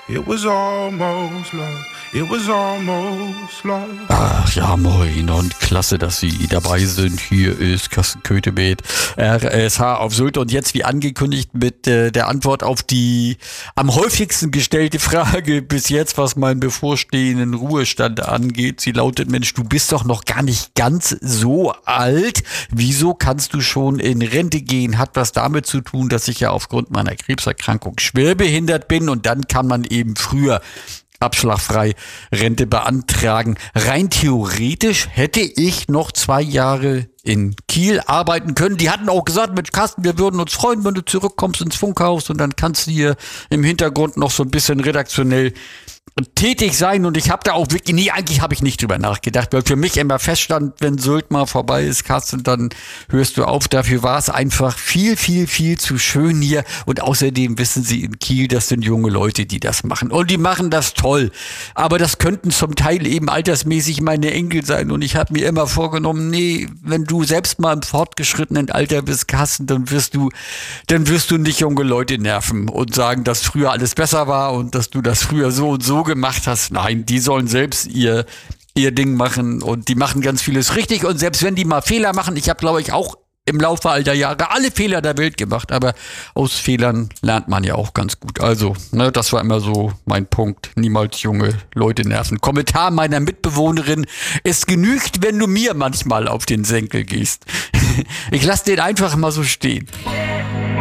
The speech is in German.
It was almost love. It was almost love. Ach ja, moin und klasse, dass Sie dabei sind. Hier ist Carsten Kötebeet, RSH auf Sylt und jetzt wie angekündigt mit der Antwort auf die am häufigsten gestellte Frage bis jetzt, was meinen bevorstehenden Ruhestand angeht. Sie lautet, Mensch, du bist doch noch gar nicht ganz so alt. Wieso kannst du schon in Rente gehen? Hat was damit zu tun, dass ich ja aufgrund meiner Krebserkrankung schwerbehindert bin und dann kann man eben früher abschlagfrei Rente beantragen. Rein theoretisch hätte ich noch 2 Jahre in Kiel arbeiten können. Die hatten auch gesagt, mit Carsten, wir würden uns freuen, wenn du zurückkommst ins Funkhaus und dann kannst du hier im Hintergrund noch so ein bisschen redaktionell tätig sein und ich habe da auch wirklich, nee, eigentlich habe ich nicht drüber nachgedacht, weil für mich immer feststand, wenn Sylt mal vorbei ist, Carsten, dann hörst du auf. Dafür war es einfach viel, viel, viel zu schön hier und außerdem wissen Sie in Kiel, das sind junge Leute, die das machen und die machen das toll, aber das könnten zum Teil eben altersmäßig meine Enkel sein und ich habe mir immer vorgenommen, nee, wenn du selbst mal im fortgeschrittenen Alter bist, Carsten, dann wirst du nicht junge Leute nerven und sagen, dass früher alles besser war und dass du das früher so und so gemacht hast. Nein, die sollen selbst ihr Ding machen und die machen ganz vieles richtig und selbst wenn die mal Fehler machen, ich habe glaube ich auch im Laufe all der Jahre alle Fehler der Welt gemacht, aber aus Fehlern lernt man ja auch ganz gut. Also, das war immer so mein Punkt. Niemals junge Leute nerven. Kommentar meiner Mitbewohnerin, es genügt, wenn du mir manchmal auf den Senkel gehst. Ich lasse den einfach mal so stehen.